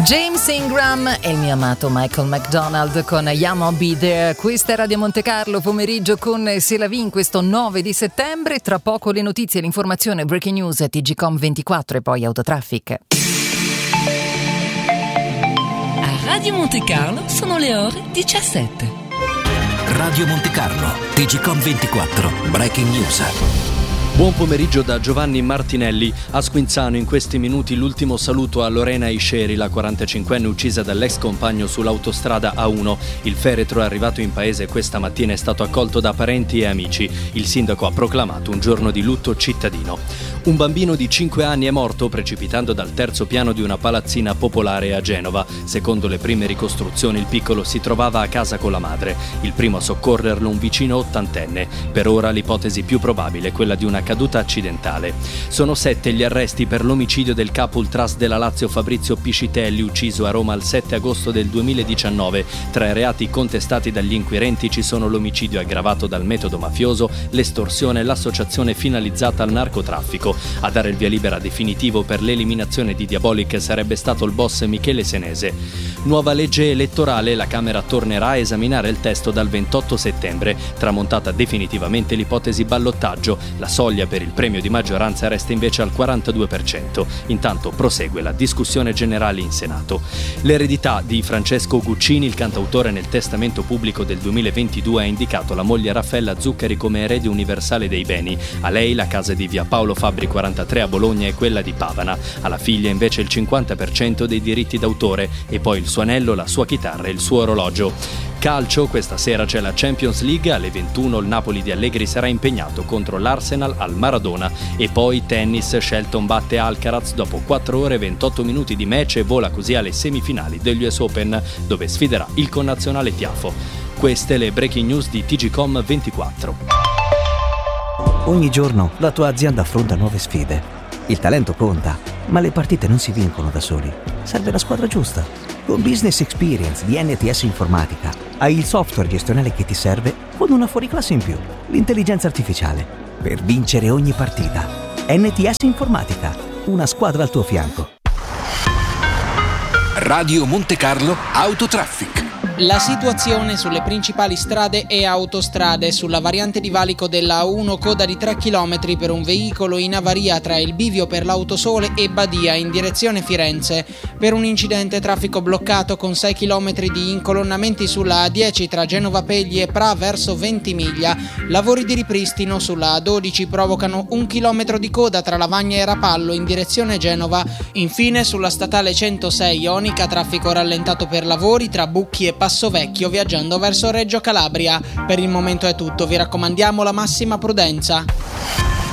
James Ingram e il mio amato Michael McDonald con Yama Be There. Questa è Radio Monte Carlo, pomeriggio con C'est la vie in questo 9 di settembre. Tra poco le notizie e l'informazione, breaking news, TGcom 24 e poi Autotraffic. A Radio Monte Carlo sono le ore 17. Radio Monte Carlo, TGcom 24, breaking news. Buon pomeriggio da Giovanni Martinelli. A Squinzano in questi minuti l'ultimo saluto a Lorena Isceri, la 45enne uccisa dall'ex compagno sull'autostrada A1. Il feretro è arrivato in paese questa mattina e è stato accolto da parenti e amici. Il sindaco ha proclamato un giorno di lutto cittadino. Un bambino di 5 anni è morto precipitando dal terzo piano di una palazzina popolare a Genova. Secondo le prime ricostruzioni il piccolo si trovava a casa con la madre. Il primo a soccorrerlo un vicino ottantenne. Per ora l'ipotesi più probabile è quella di una caduta accidentale. Sono 7 gli arresti per l'omicidio del capo ultras della Lazio Fabrizio Piscitelli, ucciso a Roma il 7 agosto del 2019. Tra i reati contestati dagli inquirenti ci sono l'omicidio aggravato dal metodo mafioso, l'estorsione e l'associazione finalizzata al narcotraffico. A dare il via libera definitivo per l'eliminazione di Diabolic sarebbe stato il boss Michele Senese. Nuova legge elettorale, la Camera tornerà a esaminare il testo dal 28 settembre. Tramontata definitivamente l'ipotesi ballottaggio, la soglia per il premio di maggioranza resta invece al 42%. Intanto prosegue la discussione generale in Senato. L'eredità di Francesco Guccini, il cantautore nel testamento pubblico del 2022 ha indicato la moglie Raffaella Zuccari come erede universale dei beni. A lei la casa di via Paolo Fabbri 43 a Bologna e quella di Pavana. Alla figlia invece il 50% dei diritti d'autore e poi il suo anello, la sua chitarra e il suo orologio. Calcio, questa sera c'è la Champions League, alle 21 il Napoli di Allegri sarà impegnato contro l'Arsenal al Maradona e poi tennis, Shelton batte Alcaraz dopo 4 ore e 28 minuti di match e vola così alle semifinali degli US Open dove sfiderà il connazionale Tiafo. Queste le breaking news di TGcom 24. Ogni giorno la tua azienda affronta nuove sfide. Il talento conta, ma le partite non si vincono da soli. Serve la squadra giusta. Con Business Experience di NTS Informatica hai il software gestionale che ti serve con una fuoriclasse in più, l'intelligenza artificiale, per vincere ogni partita. NTS Informatica, una squadra al tuo fianco. Radio Monte Carlo Autotraffic. La situazione sulle principali strade e autostrade. Sulla variante di valico della A1 coda di 3 km per un veicolo in avaria tra il bivio per l'Autosole e Badia in direzione Firenze. Per un incidente traffico bloccato con 6 km di incolonnamenti sulla A10 tra Genova Pegli e Pra verso Ventimiglia. Lavori di ripristino sulla A12 provocano 1 chilometro di coda tra Lavagna e Rapallo in direzione Genova. Infine sulla statale 106 Ionica traffico rallentato per lavori tra Bucchi e Passo Vecchio viaggiando verso Reggio Calabria. Per il momento è tutto, vi raccomandiamo la massima prudenza.